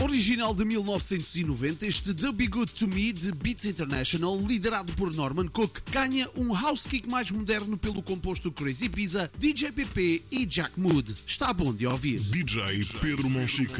Original de 1990, este The Be Good To Me de Beats International, liderado por Norman Cook, ganha um house kick mais moderno pelo composto Crazy Pizza, DJ PP e Jack Mood. Está bom de ouvir. DJ Pedro Monchique.